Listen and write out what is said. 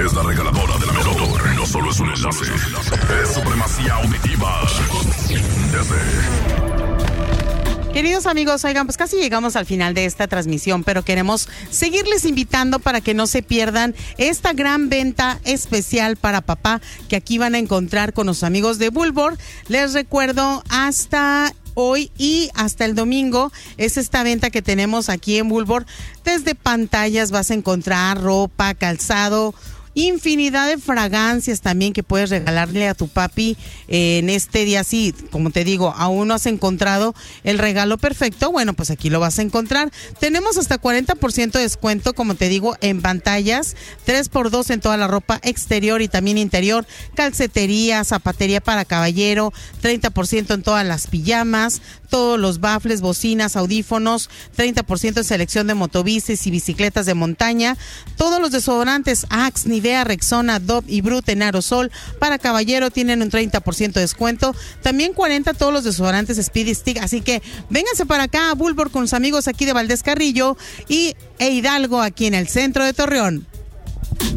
es la regaladora de la mejor. No solo es un enlace, es supremacía auditiva. Queridos amigos, oigan, pues casi llegamos al final de esta transmisión, pero queremos seguirles invitando para que no se pierdan esta gran venta especial para papá que aquí van a encontrar con los amigos de Bulwark. Les recuerdo, hasta hoy y hasta el domingo es esta venta que tenemos aquí en Bulwark. Desde pantallas vas a encontrar ropa, calzado, infinidad de fragancias también que puedes regalarle a tu papi en este día. Sí, como te digo, aún no has encontrado el regalo perfecto, bueno, pues aquí lo vas a encontrar. Tenemos hasta 40% de descuento, como te digo, en pantallas, 3x2 en toda la ropa exterior y también interior, calcetería, zapatería para caballero, 30% en todas las pijamas, todos los baffles, bocinas, audífonos, 30% en selección de motobicis y bicicletas de montaña, todos los desodorantes Axe, Nivea, Rexona, Dove y Brut en aerosol para caballero tienen un 30% de descuento, también 40% todos los desodorantes Speedy Stick, así que vénganse para acá a Bulwark con los amigos aquí de Valdés Carrillo e Hidalgo, aquí en el centro de Torreón.